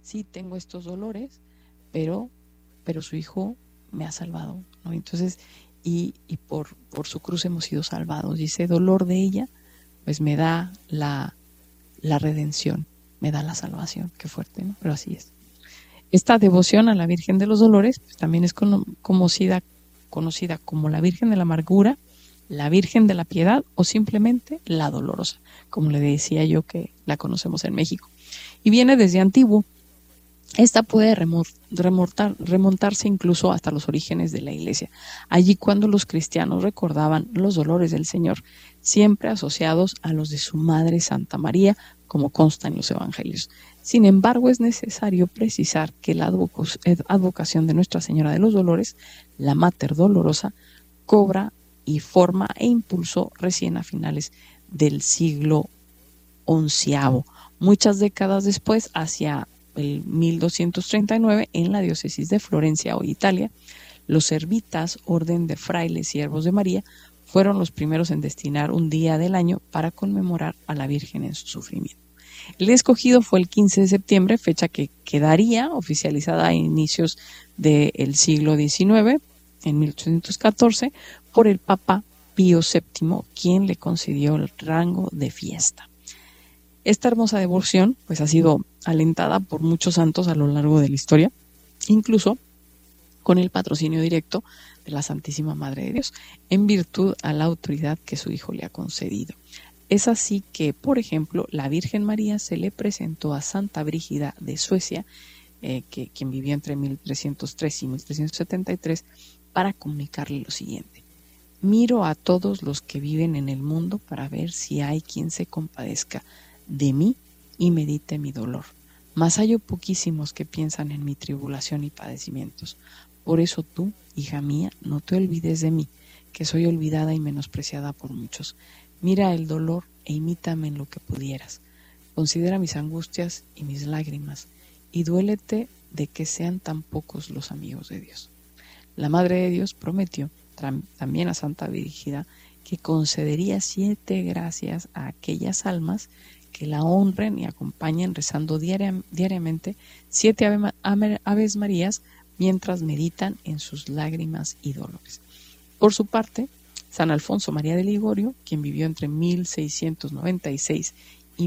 sí tengo estos dolores, pero su hijo me ha salvado, ¿no? Entonces, y por su cruz hemos sido salvados. Y ese dolor de ella, pues me da la redención, me da la salvación. Qué fuerte, ¿no? Pero así es. Esta devoción a la Virgen de los Dolores pues, también es conocida como la Virgen de la Amargura, la Virgen de la Piedad o simplemente la Dolorosa, como le decía yo que la conocemos en México. Y viene desde antiguo. Esta puede remontarse incluso hasta los orígenes de la Iglesia, allí cuando los cristianos recordaban los dolores del Señor, siempre asociados a los de su Madre Santa María, como consta en los Evangelios. Sin embargo, es necesario precisar que la advocación de Nuestra Señora de los Dolores, la Mater Dolorosa, cobra y forma e impulso recién a finales del siglo XI, muchas décadas después, hacia el 1239, en la diócesis de Florencia, hoy Italia, los servitas, orden de frailes siervos de María, fueron los primeros en destinar un día del año para conmemorar a la Virgen en su sufrimiento. El escogido fue el 15 de septiembre, fecha que quedaría oficializada a inicios del siglo XIX, en 1814, por el Papa Pío VII, quien le concedió el rango de fiesta. Esta hermosa devoción pues ha sido alentada por muchos santos a lo largo de la historia, incluso con el patrocinio directo de la Santísima Madre de Dios, en virtud a la autoridad que su Hijo le ha concedido. Es así que, por ejemplo, la Virgen María se le presentó a Santa Brígida de Suecia, quien vivió entre 1303 y 1373, para comunicarle lo siguiente: miro a todos los que viven en el mundo para ver si hay quien se compadezca de mí y medite mi dolor, mas hallo poquísimos que piensan en mi tribulación y padecimientos. Por eso tú, hija mía, no te olvides de mí, que soy olvidada y menospreciada por muchos. Mira el dolor e imítame en lo que pudieras. Considera mis angustias y mis lágrimas, y duélete de que sean tan pocos los amigos de Dios. La Madre de Dios prometió también a Santa Brígida que concedería 7 gracias a aquellas almas que la honren y acompañen rezando diariamente 7 Aves Marías mientras meditan en sus lágrimas y dolores. Por su parte, San Alfonso María de Ligorio, quien vivió entre 1696 y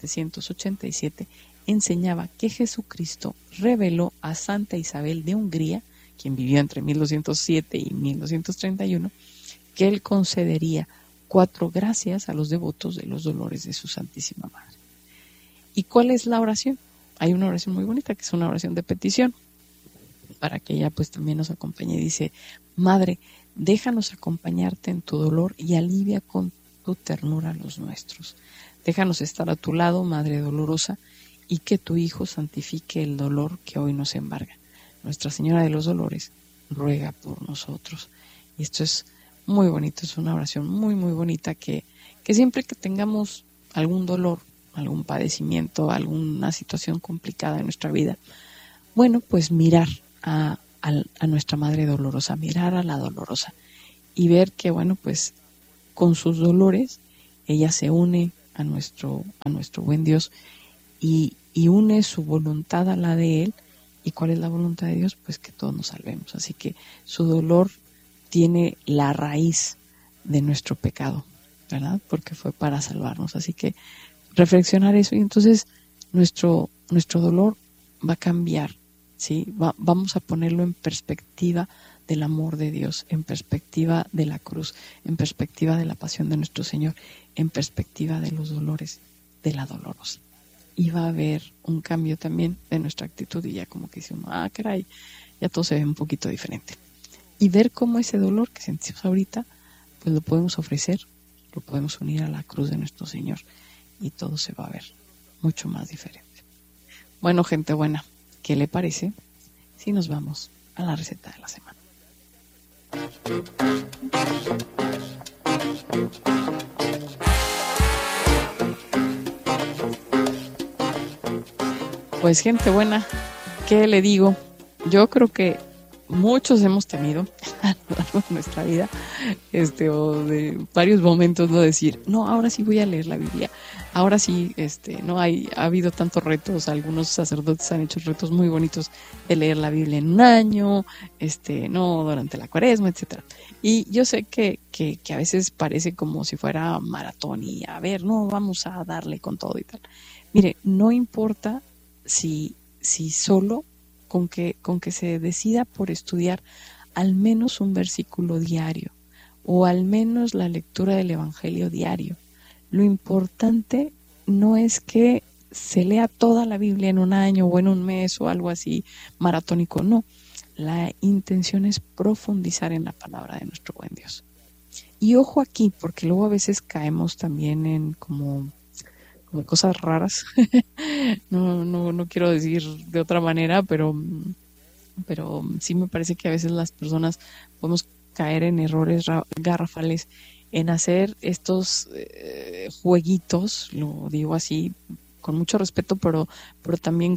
1787, enseñaba que Jesucristo reveló a Santa Isabel de Hungría, quien vivió entre 1207 y 1231, que él concedería 4 gracias a los devotos de los dolores de su Santísima Madre. ¿Y cuál es la oración? Hay una oración muy bonita que es una oración de petición, para que ella pues también nos acompañe. Dice: Madre, déjanos acompañarte en tu dolor y alivia con tu ternura los nuestros. Déjanos estar a tu lado, Madre dolorosa, y que tu Hijo santifique el dolor que hoy nos embarga. Nuestra Señora de los Dolores ruega por nosotros. Y esto es muy bonito, es una oración muy, muy bonita que siempre que tengamos algún dolor, algún padecimiento, alguna situación complicada en nuestra vida, bueno, pues mirar a nuestra Madre Dolorosa, mirar a la Dolorosa y ver que, bueno, pues con sus dolores ella se une a nuestro buen Dios y une su voluntad a la de Él. ¿Y cuál es la voluntad de Dios? Pues que todos nos salvemos. Así que su dolor tiene la raíz de nuestro pecado, ¿verdad? Porque fue para salvarnos. Así que reflexionar eso y entonces nuestro dolor va a cambiar, ¿sí? Vamos a ponerlo en perspectiva del amor de Dios, en perspectiva de la cruz, en perspectiva de la pasión de nuestro Señor, en perspectiva de los dolores de la Dolorosa. Y va a haber un cambio también de nuestra actitud y ya como que decimos, caray, ya todo se ve un poquito diferente. Y ver cómo ese dolor que sentimos ahorita, pues lo podemos ofrecer, lo podemos unir a la cruz de nuestro Señor y todo se va a ver mucho más diferente. Bueno, gente buena, ¿qué le parece si nos vamos a la receta de la semana? Pues gente buena, ¿qué le digo? Yo creo que muchos hemos tenido a lo largo de nuestra vida, o de varios momentos, no decir, no, ahora sí voy a leer la Biblia, ahora sí, no ha habido tantos retos, algunos sacerdotes han hecho retos muy bonitos de leer la Biblia en un año, no durante la Cuaresma, etcétera. Y yo sé que a veces parece como si fuera maratón y a ver, no, vamos a darle con todo y tal. Mire, no importa si solo con que se decida por estudiar al menos un versículo diario o al menos la lectura del Evangelio diario. Lo importante no es que se lea toda la Biblia en un año o en un mes o algo así maratónico, no. La intención es profundizar en la palabra de nuestro buen Dios. Y ojo aquí, porque luego a veces caemos también en como cosas raras. No quiero decir de otra manera, pero sí me parece que a veces las personas podemos caer en errores garrafales en hacer estos jueguitos, lo digo así con mucho respeto, pero también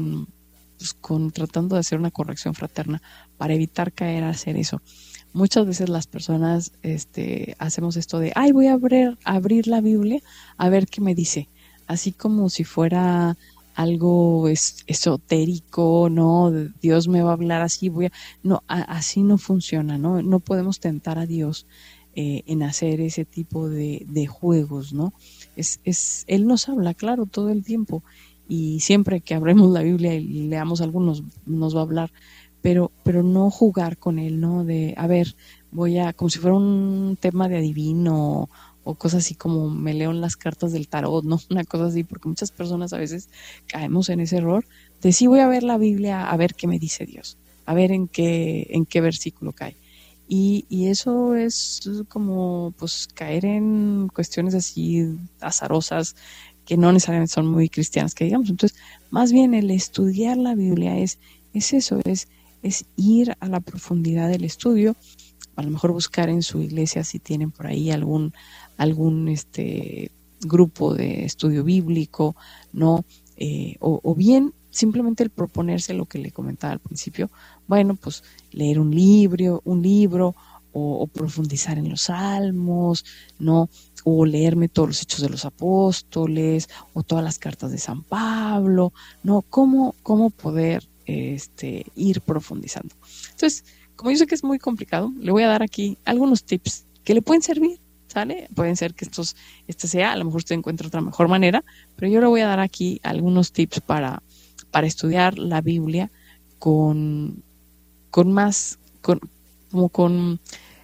con tratando de hacer una corrección fraterna para evitar caer a hacer eso. Muchas veces las personas hacemos esto de, ay, voy a abrir la Biblia a ver qué me dice, así como si fuera algo esotérico, ¿no? Dios me va a hablar así, no, así no funciona, ¿no? No podemos tentar a Dios en hacer ese tipo de juegos, ¿no? Él nos habla, claro, todo el tiempo, y siempre que abremos la Biblia y leamos algo nos va a hablar, pero no jugar con él, ¿no? De, a ver, como si fuera un tema de adivino o cosas así como me leo en las cartas del tarot, ¿no? Una cosa así, porque muchas personas a veces caemos en ese error de sí voy a ver la Biblia a ver qué me dice Dios, a ver en qué versículo cae. Y eso es como pues caer en cuestiones así azarosas que no necesariamente son muy cristianas, que digamos. Entonces, más bien el estudiar la Biblia es eso, es ir a la profundidad del estudio, a lo mejor buscar en su iglesia si tienen por ahí algún grupo de estudio bíblico, ¿no? O bien simplemente el proponerse lo que le comentaba al principio, bueno, pues leer un libro o profundizar en los salmos, ¿no? O leerme todos los Hechos de los Apóstoles o todas las cartas de San Pablo, ¿no? ¿Cómo poder ir profundizando? Entonces, como yo sé que es muy complicado, le voy a dar aquí algunos tips que le pueden servir, ¿sale? Pueden ser que este sea, a lo mejor usted encuentra otra mejor manera, pero yo le voy a dar aquí algunos tips para estudiar la Biblia con más, como con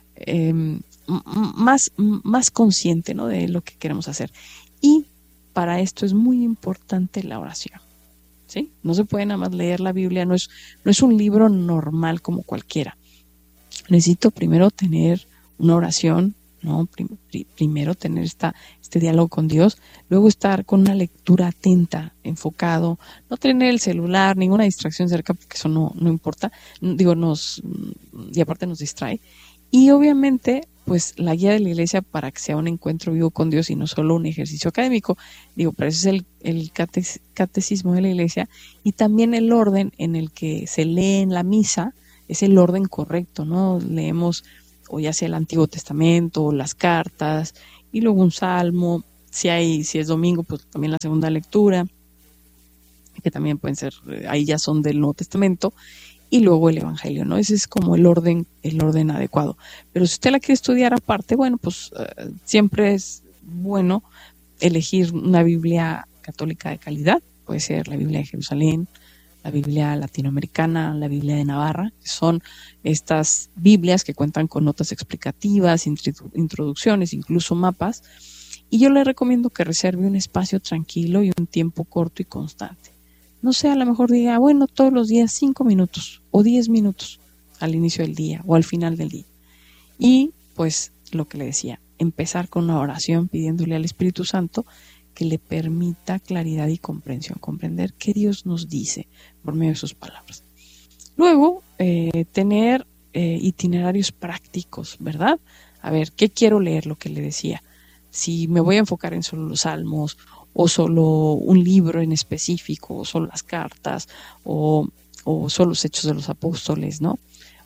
más consciente, ¿no? De lo que queremos hacer. Y para esto es muy importante la oración, ¿sí? No se puede nada más leer la Biblia, no es un libro normal como cualquiera. Necesito primero tener una oración, ¿no? Primero tener este diálogo con Dios, luego estar con una lectura atenta, enfocado, no tener el celular, ninguna distracción cerca, porque eso no importa, digo, y aparte nos distrae. Y obviamente, pues la guía de la iglesia para que sea un encuentro vivo con Dios y no solo un ejercicio académico, digo, pero ese es el catecismo de la iglesia, y también el orden en el que se lee en la misa, es el orden correcto, ¿no? Leemos o ya sea el Antiguo Testamento o las cartas y luego un salmo, si es domingo, pues también la segunda lectura, que también pueden ser, ahí ya son del Nuevo Testamento, y luego el Evangelio, ¿no? Ese es como el orden adecuado. Pero si usted la quiere estudiar aparte, bueno, pues siempre es bueno elegir una Biblia católica de calidad, puede ser la Biblia de Jerusalén, la Biblia latinoamericana, la Biblia de Navarra, que son estas Biblias que cuentan con notas explicativas, introducciones, incluso mapas. Y yo le recomiendo que reserve un espacio tranquilo y un tiempo corto y constante. No sé, a lo mejor diga, bueno, todos los días 5 minutos o 10 minutos al inicio del día o al final del día. Y pues lo que le decía, empezar con una oración pidiéndole al Espíritu Santo que le permita claridad y comprensión, comprender qué Dios nos dice por medio de sus palabras. Luego, tener itinerarios prácticos, ¿verdad? A ver, ¿qué quiero leer? Lo que le decía. Si me voy a enfocar en solo los salmos, o solo un libro en específico, o solo las cartas, o solo los Hechos de los Apóstoles, ¿no?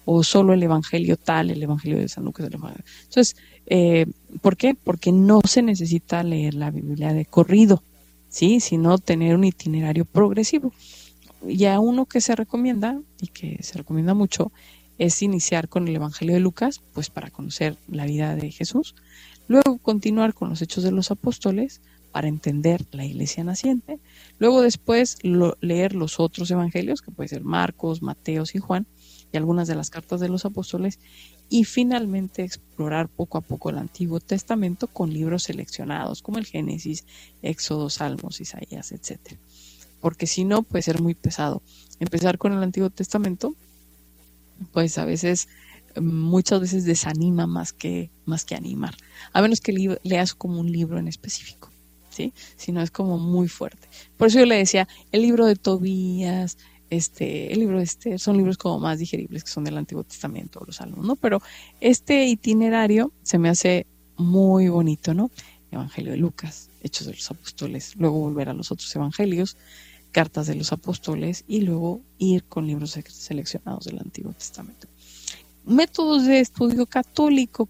o solo el Evangelio tal, el Evangelio de San Lucas. Entonces, ¿por qué? Porque no se necesita leer la Biblia de corrido, ¿sí? Sino tener un itinerario progresivo. Y a uno que se recomienda, y que se recomienda mucho, es iniciar con el Evangelio de Lucas, pues para conocer la vida de Jesús, luego continuar con los Hechos de los Apóstoles para entender la iglesia naciente, luego después leer los otros evangelios, que puede ser Marcos, Mateos y Juan, y algunas de las cartas de los apóstoles, y finalmente explorar poco a poco el Antiguo Testamento con libros seleccionados como el Génesis, Éxodo, Salmos, Isaías, etc. Porque si no, puede ser muy pesado. Empezar con el Antiguo Testamento, pues a veces, muchas veces desanima más que animar, a menos que leas como un libro en específico, ¿sí? Si no, es como muy fuerte. Por eso yo le decía, el libro de Tobías, el libro de Esther, son libros como más digeribles, que son del Antiguo Testamento, los Salmos, ¿no? Pero este itinerario se me hace muy bonito, ¿no? Evangelio de Lucas, Hechos de los Apóstoles, luego volver a los otros evangelios, cartas de los apóstoles, y luego ir con libros seleccionados del Antiguo Testamento. Métodos de estudio católico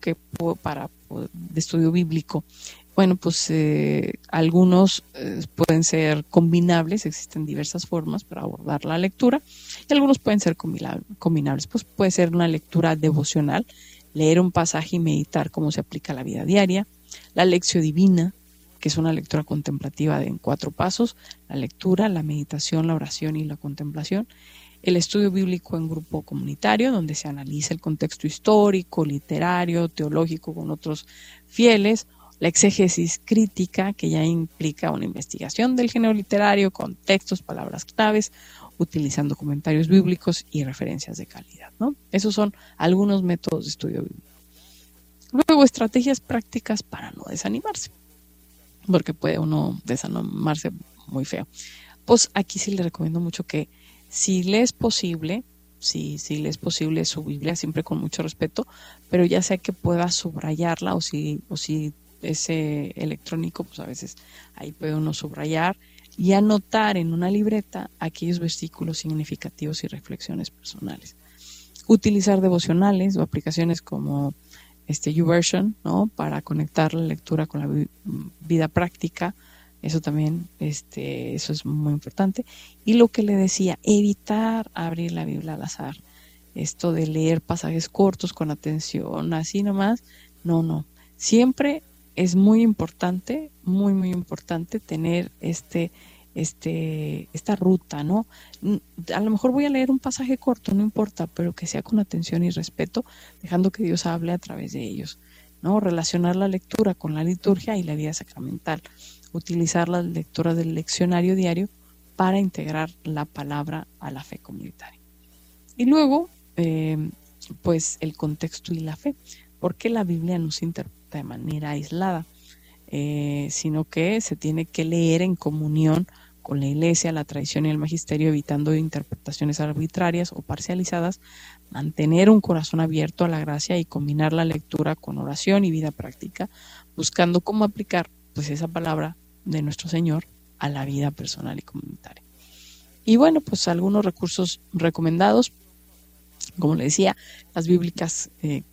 de estudio bíblico. Bueno, pues algunos pueden ser combinables, existen diversas formas para abordar la lectura, y algunos pueden ser combinables. Pues puede ser una lectura devocional, leer un pasaje y meditar cómo se aplica a la vida diaria, la lección divina, que es una lectura contemplativa en 4 pasos, la lectura, la meditación, la oración y la contemplación, el estudio bíblico en grupo comunitario, donde se analiza el contexto histórico, literario, teológico con otros fieles, la exégesis crítica, que ya implica una investigación del género literario, contextos, palabras claves, utilizando comentarios bíblicos y referencias de calidad, ¿no? Esos son algunos métodos de estudio bíblico. Luego, estrategias prácticas para no desanimarse, porque puede uno desanimarse muy feo. Pues aquí sí le recomiendo mucho que si le es posible, si le es posible su Biblia, siempre con mucho respeto, pero ya sea que pueda subrayarla o si es electrónico, pues a veces ahí puede uno subrayar y anotar en una libreta aquellos versículos significativos y reflexiones personales. Utilizar devocionales o aplicaciones como YouVersion, ¿no? Para conectar la lectura con la vida práctica. Eso también, eso es muy importante. Y lo que le decía, evitar abrir la Biblia al azar. Esto de leer pasajes cortos con atención, así nomás, no. Siempre es muy importante, muy importante tener esta ruta, ¿no? A lo mejor voy a leer un pasaje corto, no importa, pero que sea con atención y respeto, dejando que Dios hable a través de ellos, ¿no? Relacionar la lectura con la liturgia y la vida sacramental. Utilizar las lecturas del leccionario diario para integrar la palabra a la fe comunitaria. Y luego, pues el contexto y la fe, porque la Biblia no se interpreta de manera aislada, sino que se tiene que leer en comunión con la Iglesia, la tradición y el magisterio, evitando interpretaciones arbitrarias o parcializadas, mantener un corazón abierto a la gracia y combinar la lectura con oración y vida práctica, buscando cómo aplicar pues esa palabra de nuestro Señor a la vida personal y comunitaria. Y bueno, pues algunos recursos recomendados, como le decía, las Biblias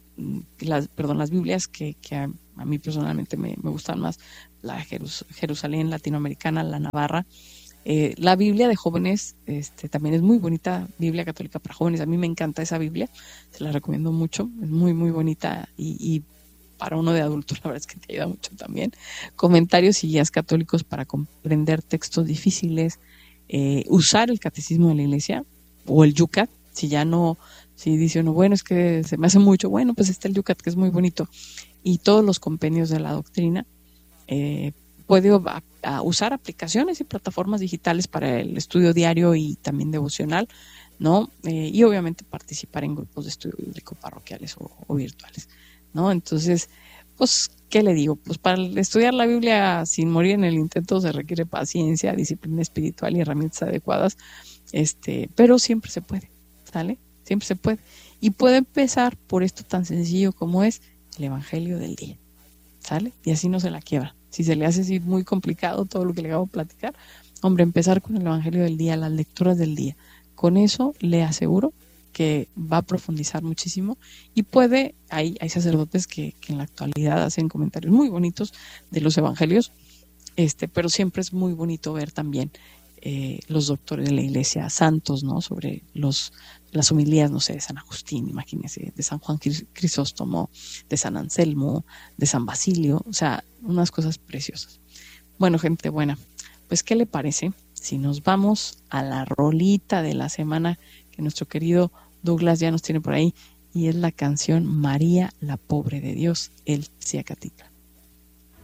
que a mí personalmente me gustan más, la Jerusalén latinoamericana, la Navarra. La Biblia de jóvenes también es muy bonita, Biblia católica para jóvenes. A mí me encanta esa Biblia, se la recomiendo mucho, es muy bonita y para uno de adulto la verdad es que te ayuda mucho también. Comentarios y guías católicos para comprender textos difíciles, usar el catecismo de la Iglesia o el Yucat, si dice uno, bueno, es que se me hace mucho, bueno, pues está el Yucat, que es muy bonito, y todos los compendios de la doctrina. Puede usar aplicaciones y plataformas digitales para el estudio diario y también devocional, ¿no? Y obviamente participar en grupos de estudio bíblico parroquiales o virtuales, ¿no? Entonces, pues, ¿qué le digo? Pues para estudiar la Biblia sin morir en el intento se requiere paciencia, disciplina espiritual y herramientas adecuadas, pero siempre se puede, ¿sale? Siempre se puede. Y puede empezar por esto tan sencillo como es el Evangelio del día, ¿sale? Y así no se la quiebra. Si se le hace así muy complicado todo lo que le acabo de platicar, hombre, empezar con el Evangelio del día, las lecturas del día. Con eso le aseguro que va a profundizar muchísimo y puede, hay sacerdotes que en la actualidad hacen comentarios muy bonitos de los evangelios, pero siempre es muy bonito ver también los doctores de la iglesia santos, ¿no? Sobre las homilías, no sé, de San Agustín, imagínense, de San Juan Crisóstomo, de San Anselmo, de San Basilio, o sea, unas cosas preciosas. Bueno, gente buena, pues ¿qué le parece si nos vamos a la rolita de la semana que nuestro querido Douglas ya nos tiene por ahí, y es la canción María, la pobre de Dios, el Ciacatica?